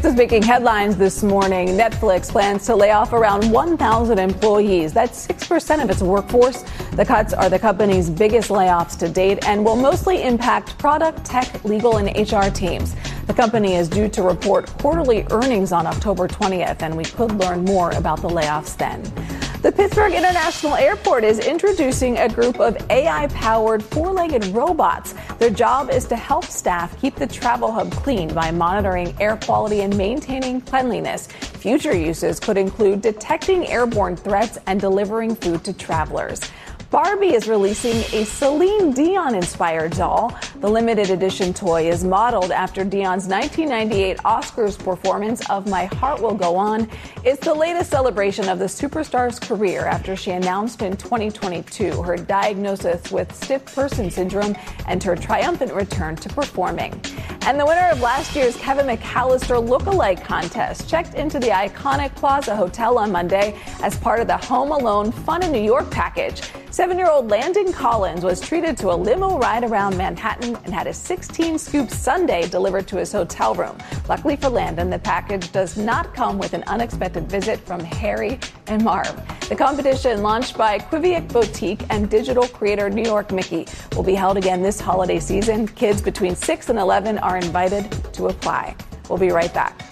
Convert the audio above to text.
is making headlines this morning. Netflix plans to lay off around 1,000 employees. That's 6% of its workforce. The cuts are the company's biggest layoffs to date and will mostly impact product, tech, legal, and HR teams. The company is due to report quarterly earnings on October 20th, and we could learn more about the layoffs then. The Pittsburgh International Airport is introducing a group of AI-powered four-legged robots. Their job is to help staff keep the travel hub clean by monitoring air quality and maintaining cleanliness. Future uses could include detecting airborne threats and delivering food to travelers. Barbie is releasing a Celine Dion-inspired doll. The limited edition toy is modeled after Dion's 1998 Oscars performance of My Heart Will Go On. It's the latest celebration of the superstar's career after she announced in 2022 her diagnosis with stiff person syndrome and her triumphant return to performing. And the winner of last year's Kevin McAllister Look-alike contest checked into the iconic Plaza Hotel on Monday as part of the Home Alone Fun in New York package. 7-year-old Landon Collins was treated to a limo ride around Manhattan and had a 16-scoop sundae delivered to his hotel room. Luckily for Landon, the package does not come with an unexpected visit from Harry and Marv. The competition, launched by Quiviac Boutique and digital creator New York Mickey, will be held again this holiday season. Kids between 6 and 11 are invited to apply. We'll be right back.